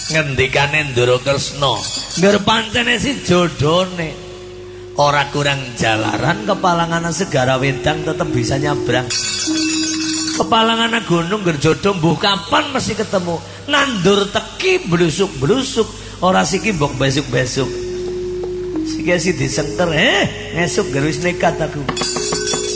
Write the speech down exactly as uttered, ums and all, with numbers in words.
ngendikane Ndara Kresna ngger pancene si jodhone ora kurang jalaran kepalangan segara wedang tetep bisa nyabrang kepalangan gunung ngger jodho mbuh kapan mesti ketemu nandur teki blusuk-blusuk ora siki mbok besuk-besuk siki si disengker eh ngesuk ngger wis nekat aku